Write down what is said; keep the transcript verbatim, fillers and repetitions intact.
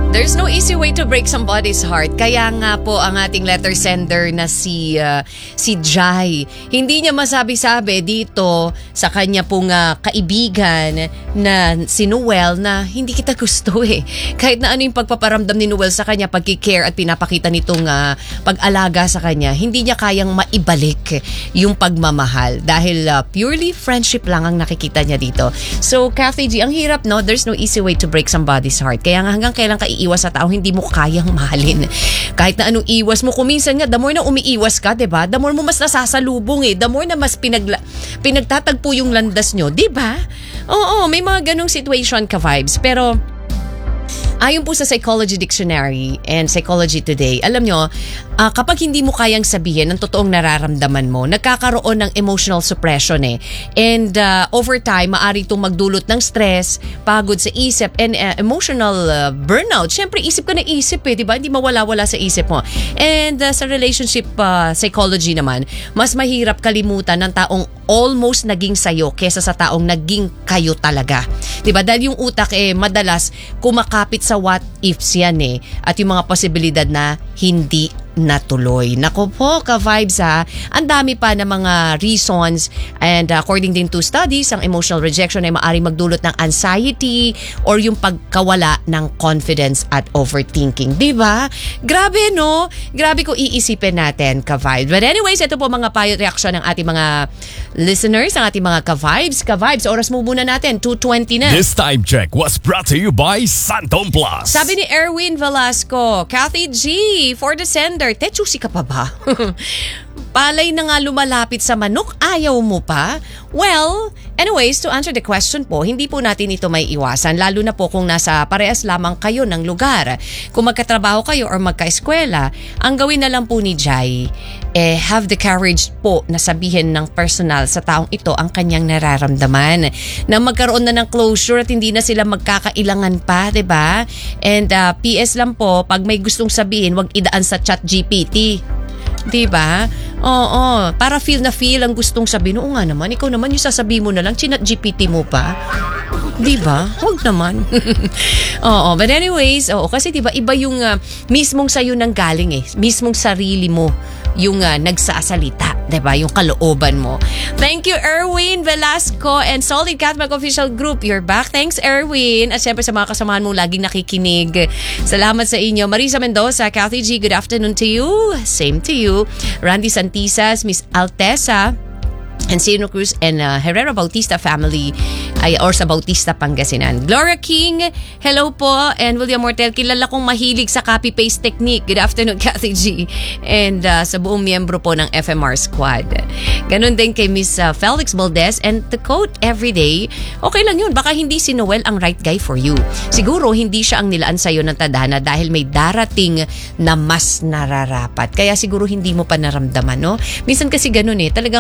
There's no easy way to break somebody's heart. Kaya nga po ang ating letter sender na si uh, si Jai, hindi niya masabi-sabi dito sa kanya pong uh, kaibigan na si Noel na hindi kita gusto eh. Kahit na ano yung pagpaparamdam ni Noel sa kanya, pagkikare at pinapakita nitong uh, pag-alaga sa kanya, hindi niya kayang maibalik yung pagmamahal dahil uh, purely friendship lang ang nakikita niya dito. So Kathy G, ang hirap no, there's no easy way to break somebody's heart. Kaya nga hanggang kailan ka iiwas sa taong hindi mo kayang mahalin. Kahit na anong iwas mo, kuminsan nga, the more na umiiwas ka, diba? The more mo mas nasasalubong eh. The more na mas pinagla- pinagtatagpo yung landas nyo, diba? Oo, may mga ganong situation ka vibes. Pero ayon po sa Psychology Dictionary and Psychology Today, alam nyo, uh, kapag hindi mo kayang sabihin ang totoong nararamdaman mo, nagkakaroon ng emotional suppression eh. And uh, over time, maaari itong magdulot ng stress, pagod sa isip, and uh, emotional uh, burnout. Siyempre, isip ka na isip eh, di ba? Hindi mawala-wala sa isip mo. And uh, sa relationship uh, psychology naman, mas mahirap kalimutan ng taong almost naging sayo kesa sa taong naging kayo talaga. Di ba? Dahil yung utak eh, madalas kumakapit sa what ifs yan eh. At yung mga posibilidad na hindi natuloy. Nako po, ka-vibes ha. Ang dami pa ng mga reasons and uh, according din to studies, ang emotional rejection ay maaaring magdulot ng anxiety or yung pagkawala ng confidence at overthinking. Diba? Grabe no? Grabe kung iisipin natin, ka-vibes. But anyways, ito po mga payo reaction ng ating mga listeners, ang ating mga ka-vibes. Ka-vibes, oras mo muna natin, two twenty na. This time check was brought to you by Santom Plus. Sabi ni Erwin Velasco, Kathy G, for the sender, te, choosy ka pa ba? Palay na nga lumalapit sa manok, ayaw mo pa? Well, anyways, to answer the question po, hindi po natin ito may iwasan, lalo na po kung nasa parehas lamang kayo ng lugar. Kung magkatrabaho kayo or magka-eskwela, ang gawin na lang po ni Jai, eh, have the courage po na sabihin ng personal sa taong ito ang kanyang nararamdaman. Na magkaroon na ng closure at hindi na sila magkakailangan pa, diba? And uh, P S lang po, pag may gustong sabihin, wag idaan sa chat G P T. Diba? Oo, para feel na feel ang gustong sabihin. Oo nga naman, ikaw naman yung sasabihin mo na lang, chinat G P T mo pa. Diba? Huwag naman. Oo, but anyways, oo, kasi diba, iba yung uh, mismong sa'yo nang galing eh. Mismong sarili mo yung uh, nagsasalita, diba? Yung kalooban mo. Thank you, Erwin Velasco and Solid Catmac Official Group. You're back. Thanks, Erwin. At syempre sa mga kasamahan mo laging nakikinig. Salamat sa inyo. Marisa Mendoza, Kathy G, good afternoon to you. Same to you. Randy Santisas, Miss Altesa, Encino Cruz and uh, Herrera Bautista family ay, or sa Bautista, Pangasinan. Gloria King, hello po. And William Mortel, kilala kong mahilig sa copy-paste technique. Good afternoon, Kathy G. And uh, sa buong miyembro po ng F M R Squad. Ganon din kay Miss uh, Felix Valdez. And the quote, everyday, okay lang yun. Baka hindi si Noel ang right guy for you. Siguro hindi siya ang nilaan sa'yo ng tadhana dahil may darating na mas nararapat. Kaya siguro hindi mo pa naramdaman, no? Minsan kasi ganon eh. Talagang